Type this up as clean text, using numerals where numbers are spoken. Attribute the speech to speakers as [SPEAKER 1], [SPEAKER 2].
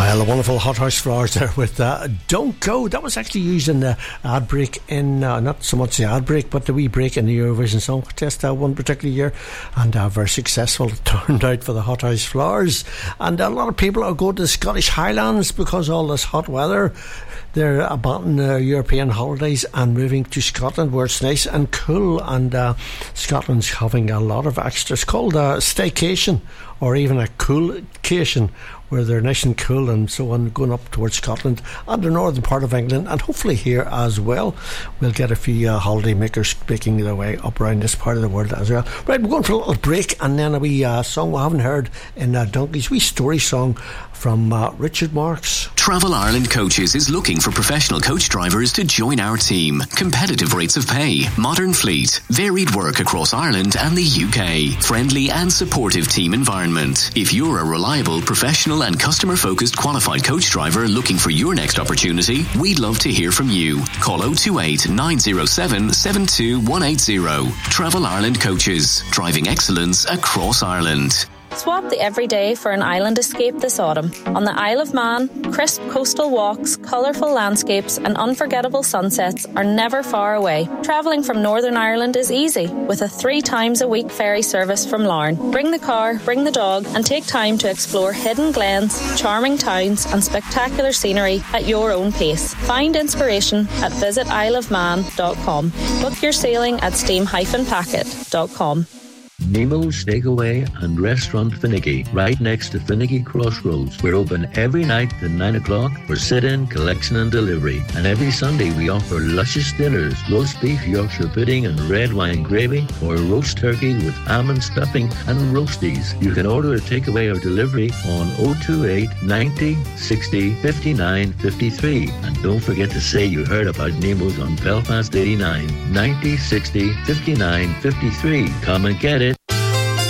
[SPEAKER 1] Well, the wonderful Hothouse Flowers there with Don't Go. That was actually used in the ad break in, not so much the ad break, but the wee break in the Eurovision Song Contest one particular year, and very successful it turned out for the Hothouse Flowers. And a lot of people are going to the Scottish Highlands because of all this hot weather. They're abandoning their European holidays and moving to Scotland where it's nice and cool, and Scotland's having a lot of extras called a staycation or even a coolcation, where they're nice and cool and so on, going up towards Scotland and the northern part of England, and hopefully here as well. We'll get a few holiday makers making their way up around this part of the world as well. Right, we're going for a little break, and then a wee song we haven't heard in Donkey's wee story song from Richard Marks.
[SPEAKER 2] Travel Ireland Coaches is looking for professional coach drivers to join our team. Competitive rates of pay, modern fleet, varied work across Ireland and the UK, friendly and supportive team environment. If you're a reliable, professional and customer-focused qualified coach driver looking for your next opportunity, we'd love to hear from you. Call 028 907 72180. Travel Ireland Coaches, driving excellence across Ireland.
[SPEAKER 3] Swap the everyday for an island escape this autumn. On the Isle of Man, crisp coastal walks, colourful landscapes and unforgettable sunsets are never far away. Travelling from Northern Ireland is easy, with a 3 times a week ferry service from Larne. Bring the car, bring the dog and take time to explore hidden glens, charming towns and spectacular scenery at your own pace. Find inspiration at visitisleofman.com. Book your sailing at steam-packet.com.
[SPEAKER 4] Nemo's Takeaway and Restaurant Finnegy, right next to Finnegy Crossroads. We're open every night at 9 o'clock for sit-in, collection and delivery. And every Sunday we offer luscious dinners, roast beef, Yorkshire pudding and red wine gravy, or roast turkey with almond stuffing and roasties. You can order a takeaway or delivery on 028 90 60 59 53. And don't forget to say you heard about Nemo's on Belfast 89, 90 60 59 53. Come and get it.